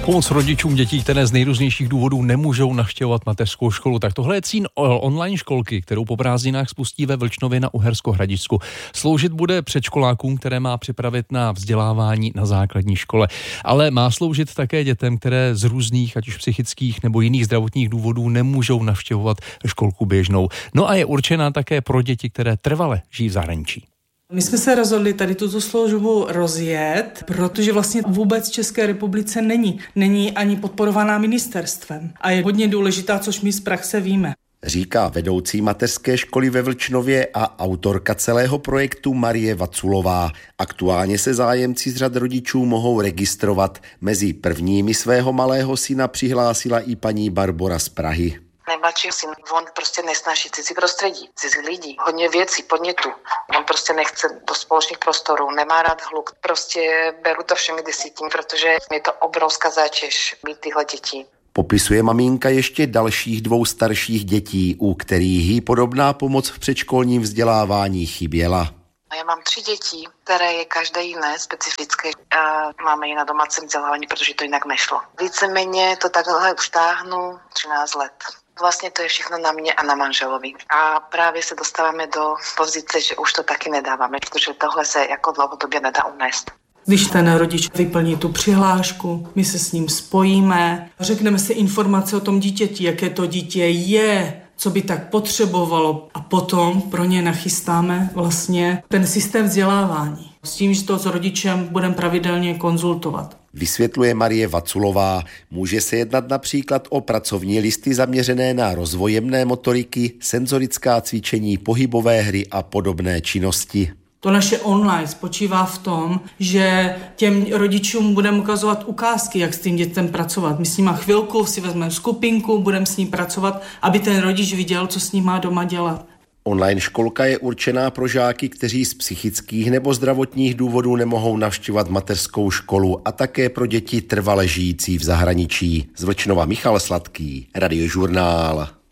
Pomoc rodičům dětí, které z nejrůznějších důvodů nemůžou navštěvovat mateřskou školu. Tak tohle je cíl online školky, kterou po prázdninách spustí ve Vlčnově na Uhersko-Hradišťsku. Sloužit bude předškolákům, které má připravit na vzdělávání na základní škole. Ale má sloužit také dětem, které z různých, ať už psychických nebo jiných zdravotních důvodů nemůžou navštěvovat školku běžnou. No a je určená také pro děti, které trvale žijí v zahraničí. My jsme se rozhodli tady tuto službu rozjet, protože vlastně vůbec v České republice není ani podporovaná ministerstvem a je hodně důležitá, což my z praxe víme. Říká vedoucí mateřské školy ve Vlčnově a autorka celého projektu Marie Vaculová. Aktuálně se zájemci z řad rodičů mohou registrovat. Mezi prvními svého malého syna přihlásila i paní Barbora z Prahy. Nejmladší syn, on prostě nesnáší cizí prostředí, cizí lidi, hodně věcí, podnětů. On prostě nechce do společných prostorů, nemá rád hluk. Prostě beru to všemi desítím, protože je to obrovská zátěž mít tyhle děti. Popisuje maminka ještě dalších 2 starších dětí, u kterých jí podobná pomoc v předškolním vzdělávání chyběla. Já mám 3 děti, které je každé jiné, specifické a máme je na domácím vzdělávání, protože to jinak nešlo. Víceméně to takhle už táhnu 13 let. Vlastně to je všechno na mě a na manželovi. A právě se dostáváme do pozice, že už to taky nedáváme, protože tohle se jako dlouhodobě nedá unést. Když ten rodič vyplní tu přihlášku, my se s ním spojíme, řekneme si informace o tom dítěti, jaké to dítě je, co by tak potřebovalo a potom pro ně nachystáme vlastně ten systém vzdělávání. S tím, že to s rodičem budeme pravidelně konzultovat. Vysvětluje Marie Vaculová. Může se jednat například o pracovní listy zaměřené na rozvoj jemné motoriky, senzorická cvičení, pohybové hry a podobné činnosti. To naše online spočívá v tom, že těm rodičům budeme ukazovat ukázky, jak s tím dětem pracovat. My s nima chvilku si vezmeme skupinku, budeme s ním pracovat, aby ten rodič viděl, co s ním má doma dělat. Online školka je určená pro žáky, kteří z psychických nebo zdravotních důvodů nemohou navštěvovat mateřskou školu a také pro děti trvale žijící v zahraničí. Z Vlčnova Michal Sladký, Radiožurnál.